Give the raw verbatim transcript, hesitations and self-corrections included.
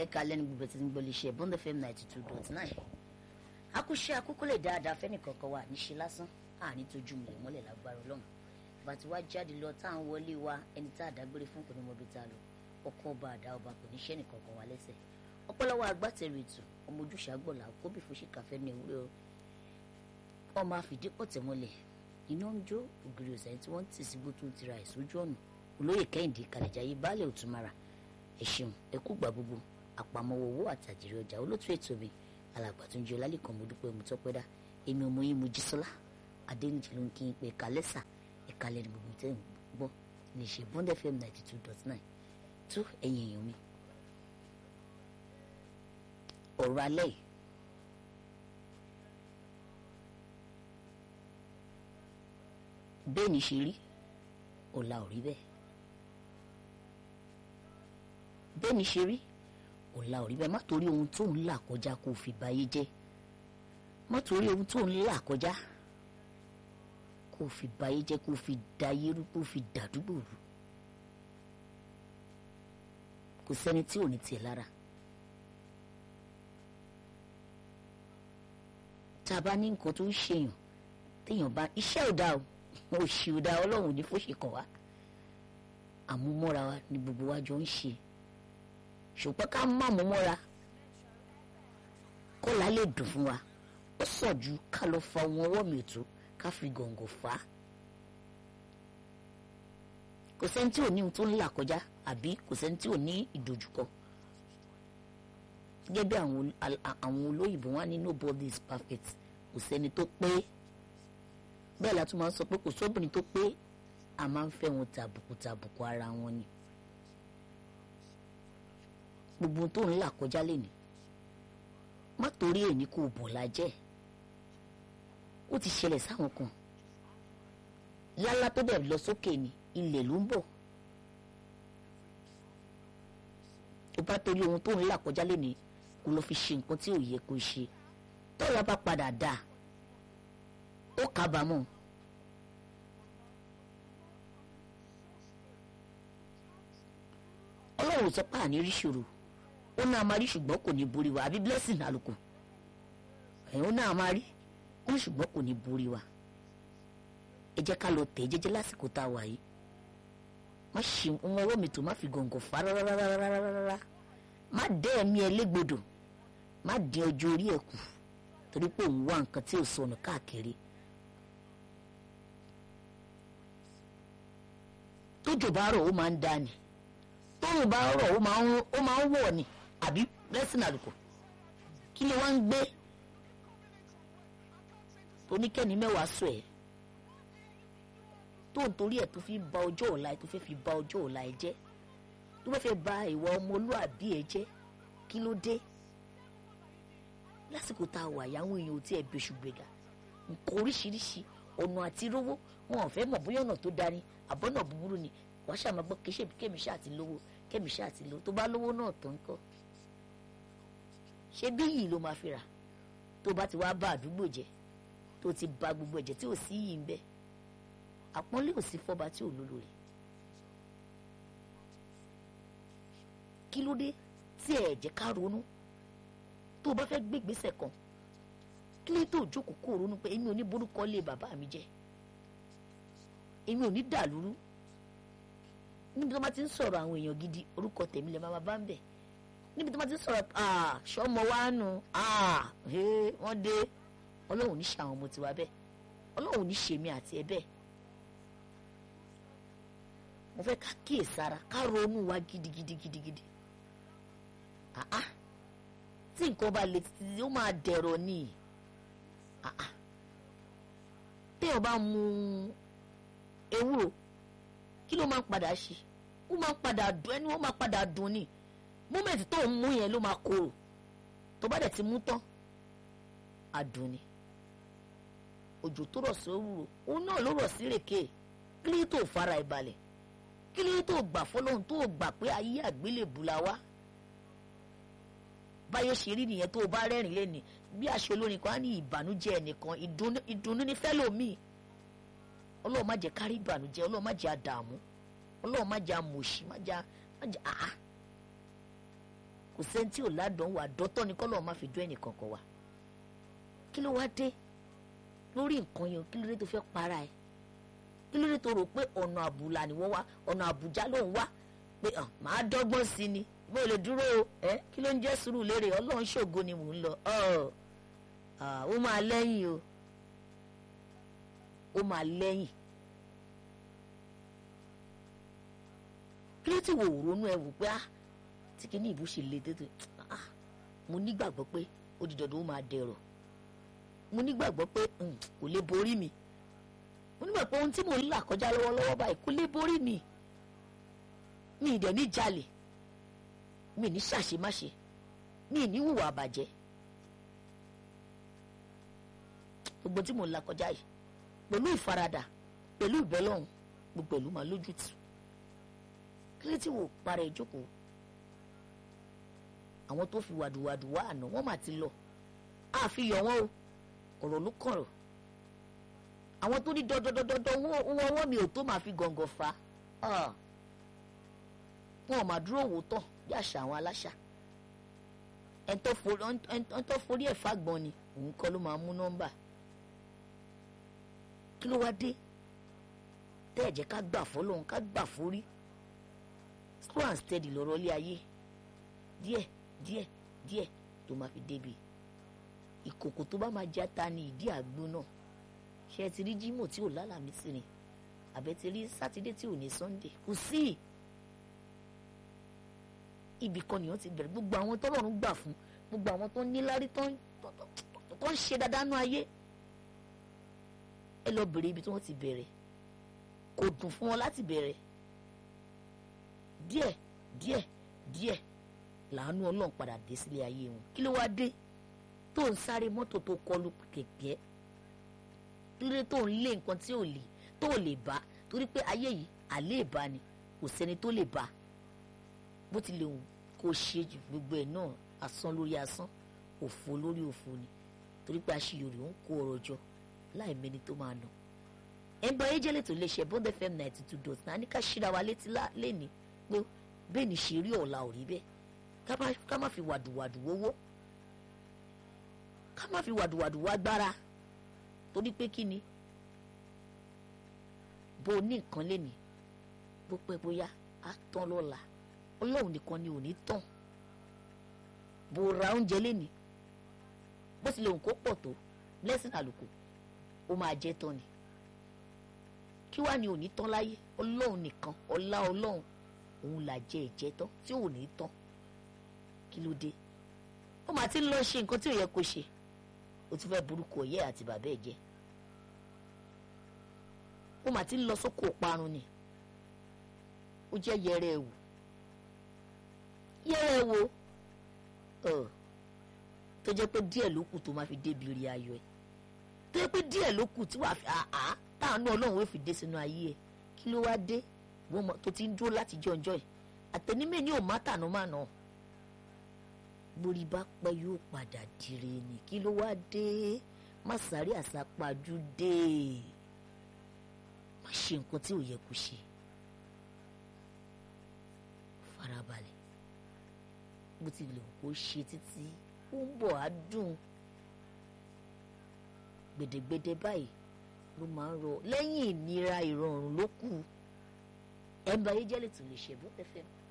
ẹ̀ka lẹ́nu gbogbo tí ń gbọ́ lè ṣe Bond F M ninety two dot nine. akúṣe akúkú lè dáadáa fẹ́ni kankan wà níṣe lásán àní tójú mi lè mọ́lẹ̀ lágbára Ọlọ́run bàtí wá jáde lọ tá à ń wọlé wa ẹni tá a dágbére fún kò ní mọ ibi tá a lọ ọkọ ọba àdá ọba kò ní ṣẹ́ni kankan wà lẹ́sẹ̀ ọpọlọwọ agbátẹrù ètò ọmọ ojúṣe àgbọ̀là kóbì fún ṣìkàfẹ́ ní ewúrẹ́ ọmọ àfìdí pọ̀tẹ́ mọ́lẹ̀ iná ń jó ògiri ọ̀sẹ̀ tí wọ́n ń tì sí gbótó tira ẹ̀ sójú ọ̀nà olóyè kẹ́hìndé kàlẹ̀jáyé baálẹ̀ òtúmara ẹ̀ṣin ẹ̀kú gbà gbogbo àpamọ́wọ́ owó àtàjèrè ọjà olótú ètò mi alàgbà tó ń jẹ ọlálẹ́kan mo dúpẹ́ mo tọ́pẹ́ dá èmi ọmọ yín mo jísọ́lá adéníjì ló ń kí n pé kálẹ́sà ẹ̀ka lẹ́nu gbogbo tẹ́ ń gbọ́ lè ṣe Bond F M ninety two dot nine tó ẹ̀yìn èèyàn mi ọ̀rọ̀ alẹ́ yìí bẹ́ẹ̀ ni ṣe rí ọ̀la ò rí bẹ́ẹ̀ bẹ́ẹ̀ ni ṣe rí ọ̀la ò rí bẹ́ẹ̀ má torí ohun tó ń là kọjá kó fi bayé jẹ́ má torí ohun tó ń là kọjá kó fi bayé jẹ́ kó fi dayé rú kó fi dàdúgbò rú kò sẹ́ni tí ò ní tiẹ̀ lára tá a bá ní nǹkan tó ń ṣèyàn téèyàn bá iṣẹ́ ò dáa o òṣì ò dáa Ọlọ́run ní fòṣì kàn wá àmúmọ́ra wa ni gbogbo wa jọ ń ṣe ṣùgbọ́n ká má mú mọ́ra kọ́lá lè dùn fún wa ó sọ ju ká lọ fa ohun ọwọ́ mi tó ká fi gọ̀ǹgọ̀ fà á kò sẹ́ni tí ò ní ohun tó ń là kọjá àbí kò sẹ́ni tí ò ní ìdojúkọ gẹ́gẹ́ bí àwọn olóyìnbó wá ní nobody is perfect kò sẹ́ni tó pé bẹ́ẹ̀ la tún máa ń sọ pé kò sóbìnrin tó pé a máa ń fẹ́ wọn tàbùkù tàbùkù ara wọn ni gbogbo tó ń là kọjá lẹ́ni má torí èní kò bọ̀ lájẹ́ ó ti ṣẹlẹ̀ sáwọn kan lálá tó dẹ̀ lọ sókè ni ilẹ̀ ló ń bọ̀ tó bá torí ohun tó ń là kọjá lẹ́ni kó lọ fi ṣe nǹkan tí ò yẹ kó ṣe tọ́lá bá padà dà ó kábàámọ̀ Ọlọ́run sọ pé àní rí ṣòro ó náà máa rí ṣùgbọ́n kò ní borí wa àbí blessing àlùkò ẹ̀yìn ó náà máa rí ó ní ṣùgbọ́n kò ní borí wa ẹ jẹ́ ká lọ tẹ̀ jẹ́jẹ́ lásìkò tá a wà yìí má ṣe ohun ọwọ́ mi tó má fi gọ̀ǹgọ̀ fà rárárárárá má dẹ́ ẹ̀mí ẹ légbodò má dín ọjọ́ orí ẹ̀ kù torí pé òun wá nǹkan tí ò sọnù káàkiri tójò bá rọ̀ ó máa ń dá ni tóun bá rọ̀ ó máa ń wọ̀ ni àbí blessing àlùkò kí ni wọ́n ń gbé oníkẹ́ni mẹ́wàá sọ ẹ̀ tó ń torí ẹ̀ tó fi ba ọjọ́ ọ̀la ẹ̀ tó fẹ́ fi ba ọjọ́ ọ̀la ẹ̀ jẹ́ tó fẹ́ fẹ́ ba ìwà ọmọlúàbí ẹ̀ jẹ́ kí ló dé lásìkò tá a wà yàwọn èèyàn ò tí ẹ̀ bẹ̀ṣù gbẹ̀gà nǹkan oríṣiríṣi ọ̀nà àti rówó wọn ò fẹ́ mọ̀ bóyá ọ̀nà tó darí àbọ̀nà búburú ni wàá ṣàmọ́ gbọ́ kẹ́mi ṣáà ti lówó kẹ́mi ṣáà ti lówó tó bá lówó náà tó ń kọ́ ṣé bí yìí ló máa fi rà tó bá ti wá bá àdúgbò jẹ́ tó ti ba gbogbo ẹ̀jẹ̀ tí ò sí yìí ń bẹ àpọ́nlé ò sí fọ́ba tí ò lólò rẹ̀ kí ló dé tí ẹ̀ jẹ́ ká ronú tó bá fẹ́ gbé ìgbésẹ̀ kan kí ló tó jókòó kó ronú pé èmi ò ní borúkọ lé bàbá mi jẹ́ èmi ò ní dàlúrú níbi tó bá ti ń sọ̀rọ̀ àwọn èèyàn gidi orúkọ tèmi lè máa bá ń bẹ̀ níbi tó bá ti ń sọ̀rọ̀ ṣọ́mọ wa nù wọ́n dé Ọlọ́run ní ṣe àwọn ọmọ tiwa bẹ́ẹ̀ Ọlọ́run ní ṣe mi àti ẹ bẹ́ẹ̀ mo fẹ́ ká kíyèsára ká ronú wa gidigidigidigidi tí nǹkan bá le títí ó máa dẹ̀rọ̀ ni téèyàn bá mu ewúro kí ló máa ń padà ṣe ó máa ń padà dùn ẹni wọ́n máa padà dùn ni múmẹ̀tì tó ń mú yẹn ló máa korò tó bá dẹ̀ ti mú tán adùn ni òjò tó rọ̀ sí ewúro òun náà ló rọ̀ sí rèké kí ló tó fara ìbalẹ̀ kí ló tó gbà fọlọ́hún tó gbà pé ayé àgbélébù la wá báyé ṣe rí nìyẹn tó bá rẹ́rìn lẹ́ni bí aṣọ olórin kan á ní ìbànújẹ́ ẹnìkan ìdùnnú ní fẹ́lòmíì Ọlọ́run má jẹ́ kárí ìbànújẹ́ Ọlọ́run má jẹ́ àdààmú Ọlọ́run má jẹ́ àmòṣì má jẹ́ àá kò sẹ́ni tí ò ládánwò, àdọ́tọ́ ni kọ́lọ́ má fi dún ẹnì kankan wá. Kí ló wá dé lórí nǹkan yẹn? Kí ló dé tó fẹ́ para ẹ̀? Kí ló dé tó rò pé ọ̀nà àbùlà ni wọ́n wá, ọ̀nà àbújá ló ń wá, pé màá dọ́gbọ́n sí ni, mo lè dúró o ẹ́ kí ló ń jẹ́ sùúrù lérè, ọlọ́run ṣògo ni mò ń lọ. Ó máa lẹ́yìn o, ó máa lẹ́yìn. Kí ló ti wò ronú ẹ wò pé ah tí kìíní ìbú ṣe le tètè, ah mo nígbàgbọ́ pé ó di dandan ó máa dẹ̀rọ̀, mo nígbàgbọ́ pé kò lè borí mi, mo nígbàgbọ́ pé ohun tí mò ń là kọjá lọ́wọ́lọ́wọ́ báyìí kò lè borí mi, mi ì dẹ̀ ní jalè, mi ì ní ṣàṣemáṣe, mi ì ní hùwà àbàjẹ́, gbogbo tí mò ń là kọjá yìí pẹ̀lú ìfaradà pẹ̀lú ìbẹ́lọ́hùn gbogbo ìlú máa lójútùú. Kí ló ti wò para ìjókòó? Àwọn tó fi wàdùwàdù wá àná wọ́n mà ti lọ, àfihàn wọn o, ọ̀rọ̀ ló kọ̀rọ̀. Àwọn tó ní dọ́dọ́dọ́dọ́ wọ́n wọ́n mi ò tó máa fi gàngàn fa, wọn ò máa dúró wò tán bí àṣà àwọn aláṣà. ẹni tó forí ẹ̀ fàgbọ́n ni òun kọ́ ló máa mú nọ́mbà. Kí ló wá dé tẹ́ ẹ̀ jẹ́ ká gbà fọ́lọ́run, ká gbà forí? Slow and steady lọ́rọ̀ ilé ayé, díẹ̀ díẹ̀ díẹ̀ tó máa fi débi. Ìkòkò tó bá máa játa ní ìdí àgbo náà. Ṣé ẹ ti rí Jímọ̀ tí ò lálàmísì ni? Àbẹ́ ti rí Sátidé tí ò ní Sunday? Kò sí. Ibì kan nìyẹn ti bẹ̀rẹ̀. Gbogbo àwọn tọ́lọ́run gbà fún, gbogbo àwọn tó ní lárí tó ń ṣe dáadáa nú ayé, ẹ lọ bèrè ibi tí wọ́n ti bẹ̀rẹ̀. Kò dùn fún wọn láti bẹ̀rẹ̀. Díẹ̀ díẹ̀ díẹ̀ làánú Ọlọ́run padà dé sílé ayé wọn. Kí ló wá dé tó ń sáré mọ́tò tó kọlu kẹ̀kẹ́, lórí tó ń lé nǹkan tí ò lè tó lè bá, torí pé ayé yìí àléèbá ni, kò sẹ́ni tó lè bá. Bó ti lè wù kó ṣe jù, gbogbo ẹ̀ náà asán lórí asán, òfo lórí òfo ni, torí pé aṣiyọrí ó ń kó ọrọ̀ jọ láì mẹ́ni tó máa nà. ẹ̀ ń bá ayé jẹ́lẹ̀ tó lè ṣe Bond F M ninety two dot nine ní ká ṣíra wa létí lẹ́ni pé bẹ́ẹ̀ ni ṣe rí ọ̀la ò rí bẹ́ẹ̀. Ká má fi wàdùwàdù wówó, ká má fi wàdùwàdù wá gbára, torí pé kí ni bó o ní nǹkan lẹ́ni bó pẹ́ bóyá á tán lọ́la. Ọlọ́run nìkan ni ò ní tán. Bó o ra oúnjẹ lẹ́ni bó tilẹ̀ òun kó pọ̀ tó blessing àlùkò ó máa jẹ́ tán ni. Kí wá ni ò ní tán láyé? Ọlọ́run nìkan, ọlá Ọlọ́run òun là jẹ ìjẹ tán tí ò ní tán. Kí ló dé? Ó máa ti ń lọ ṣe nǹkan tí ò yẹ kó ṣe, ó ti fẹ́ burúkú ọ̀yẹ́ àti bàbá ẹ̀ jẹ́. Ó máa ti ń lọ sóko parun ni, ó jẹ́ yẹrẹ ẹ̀wù yẹrẹ ẹ̀wò tó jẹ́ pé díẹ̀ ló kù tó máa fi débi rí ayọ̀ ẹ̀, tó jẹ́ pé díẹ̀ ló kù tí wàá fi àá táànù Ọlọ́run ó fi dé sínú ayé ẹ̀. Kí ló wá dé wọ́n tó ti ń dúró láti jọjọ́ ẹ̀? Àtẹnímẹ̀ ni ò má tànú má nà. Borí bá pẹ́ yóò padà dire ni. Kí ló wá dé? Má sáré àsápajúdé, má ṣe nǹkan tí ò yẹ kó ṣe. Farabalẹ̀, bó ti lè kó ṣe títí ó ń bọ̀ á dùn. Gbèdégbèdé báyìí ló máa ń rọ, lẹ́yìn ìnira ìrọ̀rùn ló kù. ẹ̀ ń bá ayé jẹ́lẹ̀ tó lè ṣe Bond F M